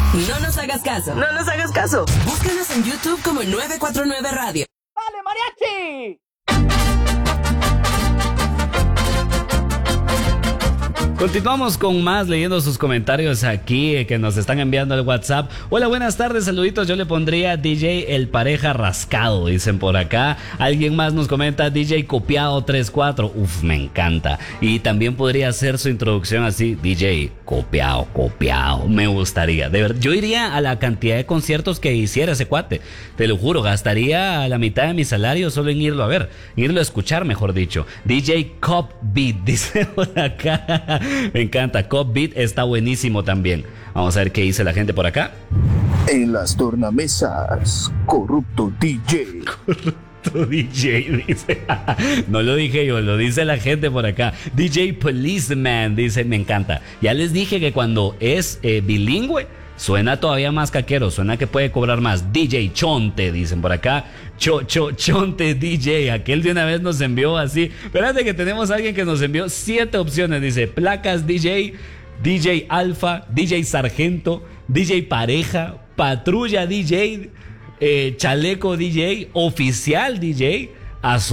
No nos hagas caso. No nos hagas caso. Búscanos en YouTube como 949 Radio. ¡Dale, mariachi! Continuamos con más leyendo sus comentarios aquí que nos están enviando al WhatsApp. Hola, buenas tardes, saluditos. Yo le pondría DJ El Pareja Rascado, dicen por acá. Alguien más nos comenta DJ Copiado 34. Uf, me encanta. Y también podría hacer su introducción así, DJ Copiado. Me gustaría. De verdad, yo iría a la cantidad de conciertos que hiciera ese cuate. Te lo juro, gastaría la mitad de mi salario solo en irlo a ver, irlo a escuchar, mejor dicho. DJ Cop Beat, dice por acá. Me encanta, Cop Beat está buenísimo también. Vamos a ver qué dice la gente por acá. En las tornamesas, corrupto DJ. Corrupto DJ, dice. No lo dije yo, lo dice la gente por acá. DJ Policeman, dice, me encanta. Ya les dije que cuando es bilingüe, suena todavía más caquero, suena que puede cobrar más. DJ Chonte, dicen por acá. Chonte DJ, aquel de una vez nos envió así. Espérate que tenemos a alguien que nos envió 7 opciones. Dice, Placas DJ, DJ Alfa, DJ Sargento, DJ Pareja, Patrulla DJ, Chaleco DJ, Oficial DJ, Azul.